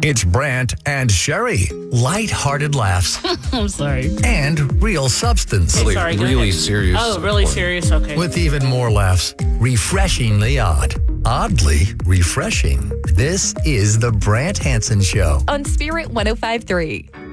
It's Brant and Sherry. Light-hearted laughs I'm sorry. and real substance. Okay, sorry, go really ahead. serious. Oh, really serious? Okay. With even more laughs. Refreshingly odd. Oddly refreshing. This is the Brant Hansen Show. On Spirit 105.3.